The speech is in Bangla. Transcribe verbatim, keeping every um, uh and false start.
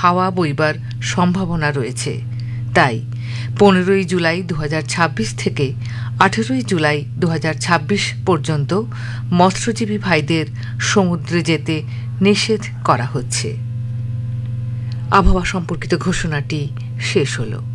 হাওয়া বইবার সম্ভাবনা রয়েছে। তাই পনেরোই জুলাই দু হাজার ছাব্বিশ থেকে আঠেরোই জুলাই দু হাজার ছাব্বিশ পর্যন্ত মৎস্যজীবী ভাইদের সমুদ্রে যেতে নিষেধ করা হচ্ছে। আবহাওয়া সম্পর্কিত ঘোষণাটি শেষ হলো।